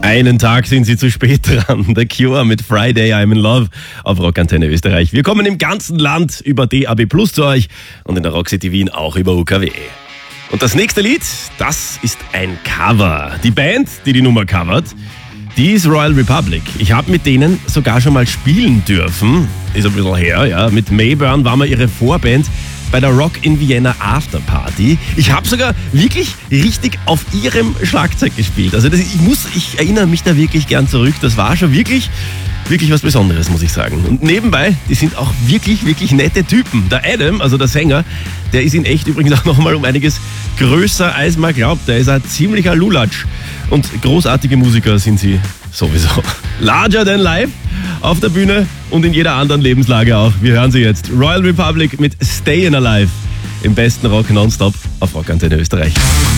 Einen Tag sind sie zu spät dran. The Cure mit Friday I'm in Love auf Rockantenne Österreich. Wir kommen im ganzen Land über DAB+ zu euch und in der Rock City Wien auch über UKW. Und das nächste Lied, das ist ein Cover. Die Band, die die Nummer covert, die ist Royal Republic. Ich habe mit denen sogar schon mal spielen dürfen. Ist ein bisschen her, ja. Mit Mayburn waren wir ihre Vorband bei der Rock in Vienna Afterparty. Ich habe sogar wirklich richtig auf ihrem Schlagzeug gespielt. Also ich erinnere mich da wirklich gern zurück. Das war schon wirklich was Besonderes, muss ich sagen. Und nebenbei, die sind auch wirklich nette Typen. Der Adam, also der Sänger, der ist in echt übrigens auch nochmal um einiges größer, als man glaubt. Der ist ein ziemlicher Lulatsch. Und großartige Musiker sind sie sowieso. Larger than life auf der Bühne und in jeder anderen Lebenslage auch. Wir hören sie jetzt. Royal Republic mit Stayin' Alive im besten Rock nonstop auf Rockantenne Österreich.